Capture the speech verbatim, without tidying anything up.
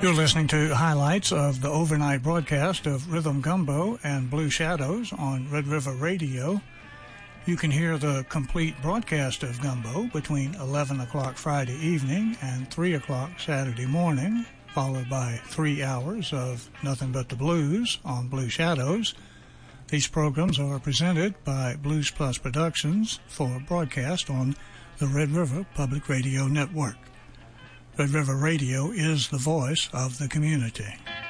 You're listening to highlights of the overnight broadcast of Rhythm Gumbo and Blue Shadows on Red River Radio. You can hear the complete broadcast of Gumbo between eleven o'clock Friday evening and three o'clock Saturday morning, followed by three hours of Nothing But the Blues on Blue Shadows. These programs are presented by Blues Plus Productions for broadcast on the Red River Public Radio Network. Red River Radio is the voice of the community.